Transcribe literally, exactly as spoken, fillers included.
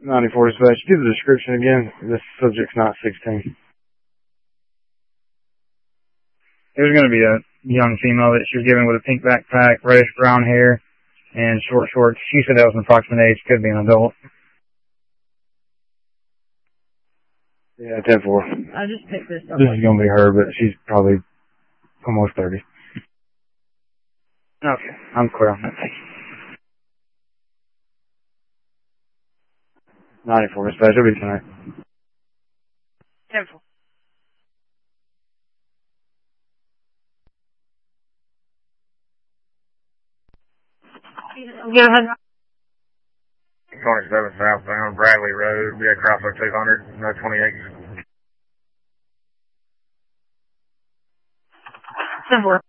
ninety-four dispatch. Do the description again. This subject's not sixteen. There's going to be a young female that she was given with a pink backpack, reddish brown hair, and short shorts. She said that was an approximate age. Could be an adult. Yeah, ten four. I just picked this up. This is going to be her, but she's probably almost thirty. Okay, I'm clear on that. ninety-four dispatch. It'll be tonight. ten four. Go ahead. twenty-seven southbound Bradley Road, be a Chrysler two hundred, no twenty-eight. ten four.